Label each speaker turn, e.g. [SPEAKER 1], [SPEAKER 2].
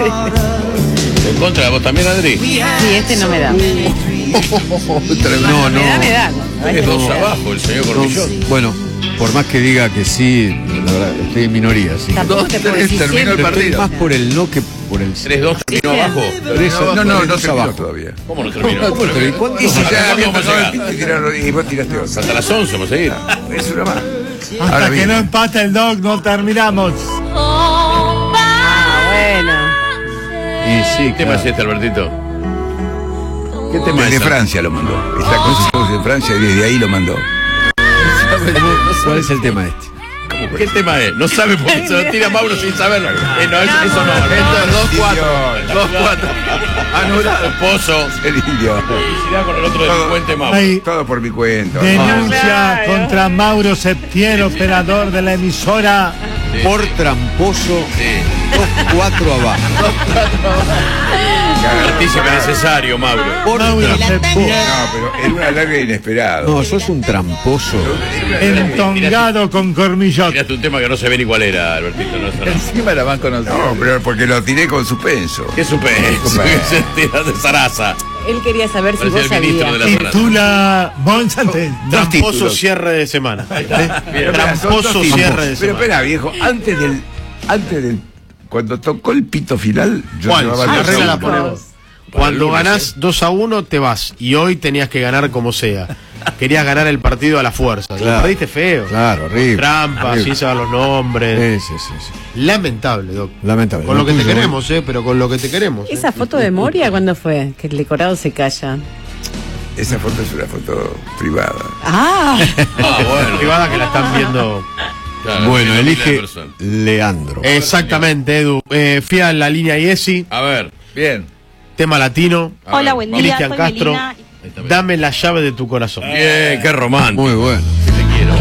[SPEAKER 1] ¿En contra de vos también, Adri?
[SPEAKER 2] Sí, este no me da.
[SPEAKER 3] No, no.
[SPEAKER 2] Me da.
[SPEAKER 1] Es dos abajo el señor Cornillón.
[SPEAKER 3] Bueno, por más que diga que sí, la verdad, estoy en minoría, sí.
[SPEAKER 2] Tampoco te puedo decir
[SPEAKER 4] terminó el
[SPEAKER 2] siempre.
[SPEAKER 3] Estoy
[SPEAKER 4] partido.
[SPEAKER 3] más por el no que por el
[SPEAKER 1] 3-2 terminó abajo.
[SPEAKER 4] No
[SPEAKER 3] dos
[SPEAKER 4] terminó
[SPEAKER 3] abajo.
[SPEAKER 4] todavía.
[SPEAKER 1] ¿Cómo no terminó?
[SPEAKER 3] ¿Cómo no terminó? ¿Cuántos?
[SPEAKER 4] Y si ya
[SPEAKER 1] ¿Cuándo
[SPEAKER 4] había
[SPEAKER 1] vamos a
[SPEAKER 4] pasado el
[SPEAKER 1] llegar?
[SPEAKER 4] pito y vos tiraste otro.
[SPEAKER 1] Hasta las 11 vamos a seguir.
[SPEAKER 4] Es una más.
[SPEAKER 5] Hasta
[SPEAKER 4] Ahora
[SPEAKER 5] que
[SPEAKER 4] bien.
[SPEAKER 5] no empate el dog, no terminamos.
[SPEAKER 2] Bueno.
[SPEAKER 3] Y sí,
[SPEAKER 1] ¿Qué tema es este, Albertito? ¿Qué tema
[SPEAKER 4] Desde
[SPEAKER 1] es?
[SPEAKER 4] Francia lo mandó. Está con sus ojos en Francia y desde ahí lo mandó.
[SPEAKER 3] ¿Cuál es el tema este?
[SPEAKER 1] ¿Qué tema es? No sabe porque se lo tira Mauro sin saberlo. No, eso no.
[SPEAKER 4] Esto es 2-4.
[SPEAKER 1] Anulado. El pozo.
[SPEAKER 4] El indio.
[SPEAKER 1] Felicidad con el otro delincuente Mauro.
[SPEAKER 5] Hay
[SPEAKER 4] Todo por mi cuenta.
[SPEAKER 5] denuncia
[SPEAKER 2] Claro.
[SPEAKER 5] contra Mauro Septién, operador de la emisora.
[SPEAKER 3] Por tramposo,
[SPEAKER 1] Sí.
[SPEAKER 3] 2-4 abajo.
[SPEAKER 1] Partícipe necesario, Mauro.
[SPEAKER 3] Por
[SPEAKER 5] Mauro
[SPEAKER 3] tramposo.
[SPEAKER 5] Septién,
[SPEAKER 4] No, pero era una larga inesperado.
[SPEAKER 3] No, sos un tramposo.
[SPEAKER 5] entongado con cormillot.
[SPEAKER 1] Tiraste un tema que no se ve ni cuál era, Albertito. No, eso no.
[SPEAKER 6] Encima la van conociendo.
[SPEAKER 4] No, pero porque lo tiré con suspenso.
[SPEAKER 1] ¿Qué suspenso? Se tira de Zaraza.
[SPEAKER 2] Él quería saber si
[SPEAKER 1] Parecía
[SPEAKER 2] vos
[SPEAKER 1] el ministro de
[SPEAKER 2] sabías.
[SPEAKER 1] la Zaraza.
[SPEAKER 5] Titula Monsantes.
[SPEAKER 7] Tramposo cierre de semana.
[SPEAKER 4] Pero,
[SPEAKER 7] Tramposo
[SPEAKER 4] son dos
[SPEAKER 7] cierre de
[SPEAKER 4] Pero
[SPEAKER 7] semana.
[SPEAKER 4] espera, viejo, antes del cuando tocó el pito final, yo
[SPEAKER 7] ¿Cuál?
[SPEAKER 4] llevaba
[SPEAKER 7] La
[SPEAKER 4] el
[SPEAKER 7] regla la
[SPEAKER 4] segundo.
[SPEAKER 7] ponemos. Cuando
[SPEAKER 1] lunes,
[SPEAKER 7] ganás 2-1 te vas. Y hoy tenías que ganar como sea. Querías ganar el partido a la fuerza.
[SPEAKER 3] Claro.
[SPEAKER 7] Lo perdiste feo.
[SPEAKER 3] Claro, horrible.
[SPEAKER 7] Trampa,
[SPEAKER 3] Horrible.
[SPEAKER 7] sin saber los nombres.
[SPEAKER 3] Sí.
[SPEAKER 7] Lamentable, Doc.
[SPEAKER 3] Lamentable.
[SPEAKER 7] Con lo que te
[SPEAKER 3] tuyo,
[SPEAKER 7] queremos, pero con lo que te queremos.
[SPEAKER 2] ¿Esa foto de Moria cuándo fue? Que el decorado se calla.
[SPEAKER 4] Esa foto es una foto privada.
[SPEAKER 2] Ah,
[SPEAKER 1] Ah, bueno.
[SPEAKER 7] Privada que la están viendo.
[SPEAKER 1] Claro,
[SPEAKER 3] Bueno,
[SPEAKER 1] sí,
[SPEAKER 3] elige
[SPEAKER 1] la persona.
[SPEAKER 3] Leandro.
[SPEAKER 7] Exactamente, Edu. Fui a la línea IESI,
[SPEAKER 1] A ver.
[SPEAKER 6] Bien.
[SPEAKER 7] tema latino.
[SPEAKER 1] A
[SPEAKER 8] Hola,
[SPEAKER 1] ver,
[SPEAKER 8] buen
[SPEAKER 1] vamos.
[SPEAKER 8] día.
[SPEAKER 7] Cristian
[SPEAKER 8] Soy
[SPEAKER 7] Castro.
[SPEAKER 8] Melina.
[SPEAKER 1] Ahí está bien.
[SPEAKER 7] Dame la llave de tu corazón.
[SPEAKER 1] Bien, qué romántico.
[SPEAKER 3] Muy bueno.